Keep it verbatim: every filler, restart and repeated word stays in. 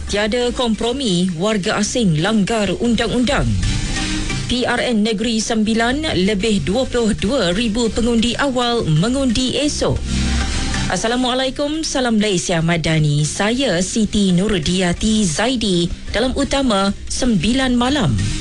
Tiada kompromi, warga asing langgar undang-undang. P R N Negeri Sembilan, lebih dua puluh dua ribu pengundi awal mengundi esok. Assalamualaikum, salam Malaysia Madani. Saya Siti Nurdiati Zaidi dalam Utama sembilan Malam.